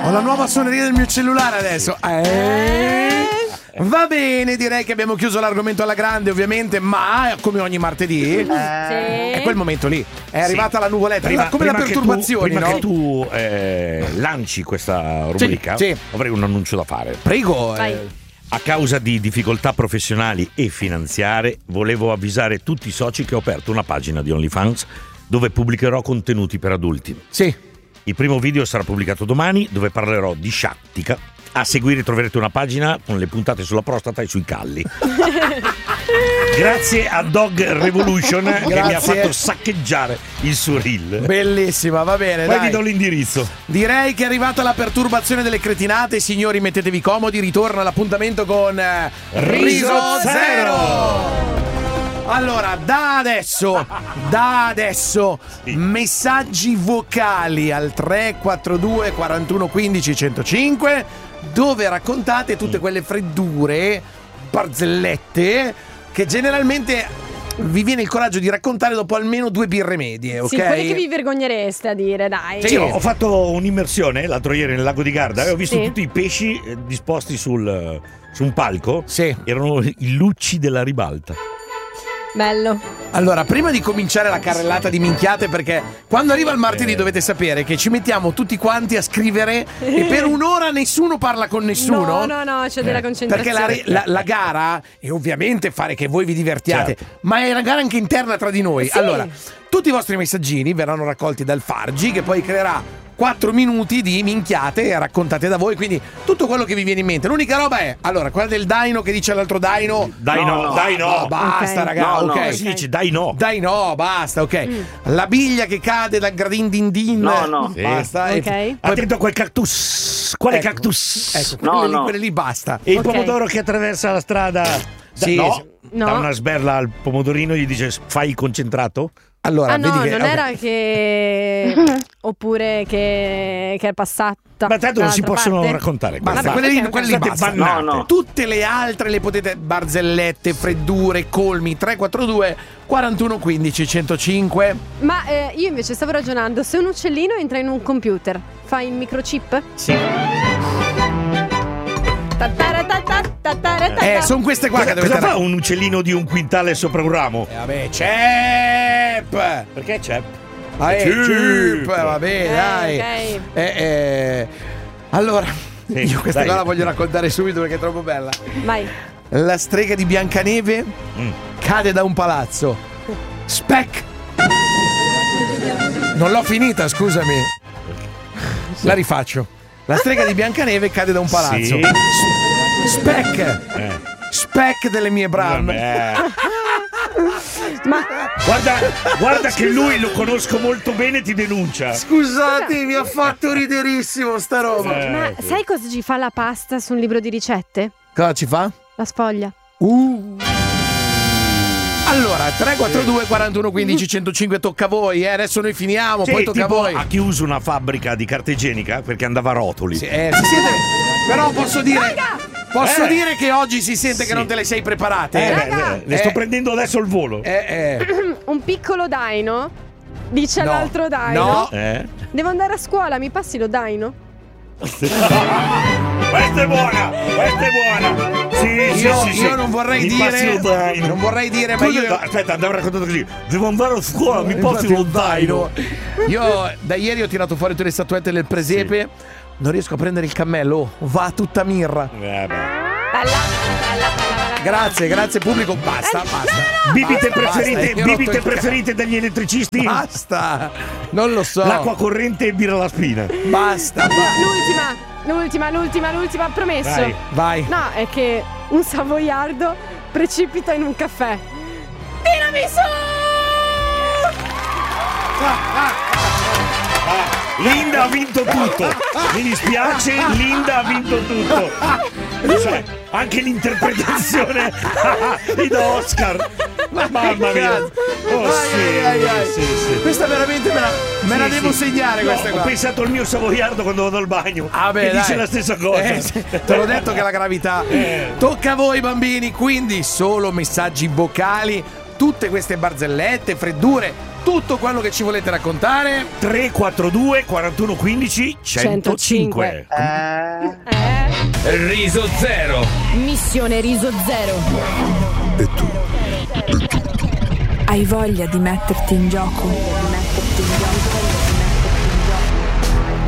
Ho la nuova suoneria del mio cellulare adesso. Va bene, direi che abbiamo chiuso l'argomento alla grande, ovviamente, ma come ogni martedì è quel momento lì. È arrivata la nuvoletta, come la perturbazione, prima no? che tu lanci questa rubrica, avrei un annuncio da fare. Prego. A causa di difficoltà professionali e finanziarie, volevo avvisare tutti i soci che ho aperto una pagina di OnlyFans dove pubblicherò contenuti per adulti. Sì. Il primo video sarà pubblicato domani, dove parlerò di sciattica. A seguire troverete una pagina con le puntate sulla prostata e sui calli. Grazie a Dog Revolution che mi ha fatto saccheggiare il suo reel. Bellissima, va bene. Poi dai. vi do l'indirizzo. Direi che è arrivata la perturbazione delle cretinate. Signori, mettetevi comodi. Ritorna l'appuntamento con Riso Zero. Allora, da adesso messaggi vocali al 342 41 15 105, dove raccontate tutte quelle freddure, barzellette che generalmente vi viene il coraggio di raccontare dopo almeno 2 birre medie, ok? Sì, quelli che vi vergognereste a dire, dai. Sì, ho fatto un'immersione l'altro ieri nel lago di Garda e ho visto tutti i pesci disposti su un palco. Sì. Erano i lucci della ribalta. Bello. Allora, prima di cominciare la carrellata di minchiate, perché quando arriva il martedì dovete sapere che ci mettiamo tutti quanti a scrivere e per un'ora nessuno parla con nessuno. No, c'è della concentrazione. Perché la gara è ovviamente fare che voi vi divertiate, ma è una gara anche interna tra di noi. Sì. Allora, tutti i vostri messaggini verranno raccolti dal Fargi, che poi creerà 4 minuti di minchiate raccontate da voi, quindi tutto quello che vi viene in mente. L'unica roba è, allora, quella del Daino che dice all'altro Daino, Dai no, basta, raga, ok. Si dice dai no. Dai no, basta, ok. La biglia che cade dal gradin din din. No. Basta. Ok. Attento a quel cactus. Quale cactus? Ecco, quelle lì basta. E il pomodoro che attraversa la strada. No. Da una sberla al pomodorino gli dice fai il concentrato? Allora, no, vedi che, non era che oppure che è passata. Ma tanto non si dall'altra possono parte. raccontare. basta, quelle lì basta. No. Tutte le altre le potete, barzellette, freddure, colmi, 342 41 15 105. Ma io invece stavo ragionando, se un uccellino entra in un computer, fa il microchip? Sì. Sono queste qua che dovete. Cosa fa un uccellino di 1 quintale sopra un ramo? Vabbè, CEP! Perché c'è? CEP, va bene, dai. Ok. Allora, io questa dai. qua la voglio raccontare subito perché è troppo bella. Vai. La strega di Biancaneve cade da un palazzo. Speck! Non l'ho finita, scusami. La rifaccio. La strega di Biancaneve cade da un palazzo. Sì. Speck! Speck delle mie bram. Ma Guarda che lui lo conosco molto bene, ti denuncia. Scusate, mi ha fatto riderissimo sta roba. Ma sai cosa ci fa la pasta su un libro di ricette? Cosa ci fa? La sfoglia. Allora, 342 41 15 105 tocca a voi, adesso noi finiamo, poi tocca a voi. Ha chiuso una fabbrica di carta igienica perché andava a rotoli. Si siete. Però posso dire che oggi si sente che non te le sei preparate. Ne sto prendendo adesso il volo. Un piccolo daino dice all'altro daino: No. devo andare a scuola, mi passi lo daino? Questa è buona. Sì. Io non vorrei dire, ma io aspetta, andavo raccontato così. Devo andare a scuola, mi passi lo daino. Io da ieri ho tirato fuori tutte le statuette del presepe. Non riesco a prendere il cammello, va tutta mirra. Grazie pubblico, basta. Bibite Basta, preferite dagli elettricisti? Basta, non lo so. L'acqua corrente e birra alla spina. Basta. L'ultima, promesso. Vai. No, è che un savoiardo precipita in un caffè. Tiramisù! Linda ha vinto tutto. Mi dispiace, Linda ha vinto tutto. Cioè, anche l'interpretazione di Oscar. Mamma mia. Sì. Questa veramente me la devo segnare, questa qua. Ho pensato al mio savoiardo quando vado al bagno. Che dai. dice la stessa cosa. Te l'ho detto che la gravità. Tocca a voi, bambini, quindi solo messaggi vocali. Tutte queste barzellette, freddure, tutto quello che ci volete raccontare. 342 41 15 105. Riso Zero. Missione Riso Zero. E tu? Hai voglia di metterti in gioco?